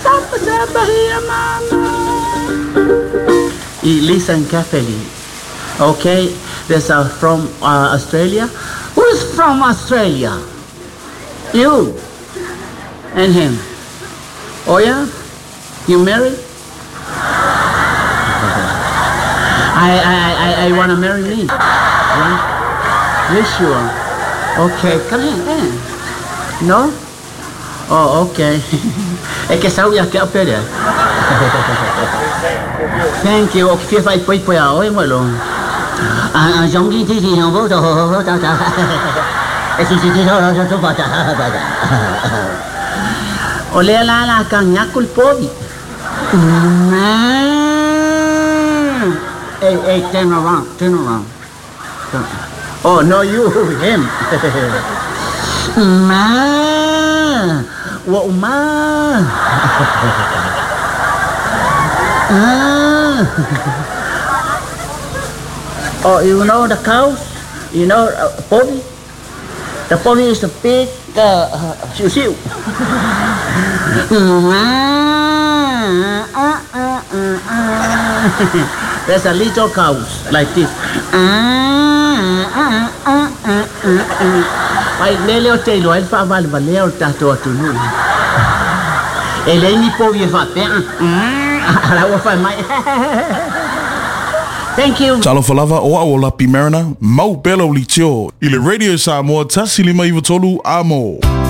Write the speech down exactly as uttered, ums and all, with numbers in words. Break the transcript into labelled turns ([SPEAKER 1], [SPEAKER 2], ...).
[SPEAKER 1] Sapa sapa here, mama. Listen carefully. Okay, there's a from uh, Australia. Who's from Australia? You and him. Oh yeah? You married? I I I, I wanna marry me. Yeah? You sure? Okay, come here, come here. No? Oh, okay. Es que sabía que opera. Thank you. Okay, phải quay quay ơi mọi luôn. À, giống như thế thì không vô đâu, đâu đâu. Cái gì gì đâu đâu đâu vào đâu đâu. Oleh la la kang nyakul pobi. Hey, hey, turn around, turn around. Turn. Oh, no, you, him. Ma, what ma? Ah. Oh, you know the cows? You know uh, Poby? The Poby is a big uh, uh, siu siu. There's a little cows like this. Ai leo te lo el fa val valeo tato tu nu. Eleni Poby fa pe. Ala wa fa mai. Thank you.
[SPEAKER 2] Talo falava o a Lapi Mariner, mau belo li tio. Ile Radio Samoa tasili mai tolu amo.